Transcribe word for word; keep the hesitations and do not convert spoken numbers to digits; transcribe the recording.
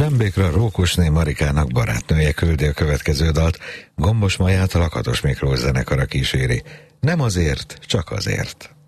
Zsembékről Rókusné Marikának barátnője küldi a következő dalt, Gombos Maját a Lakatos Miklós zenekara kíséri. Nem azért, csak azért.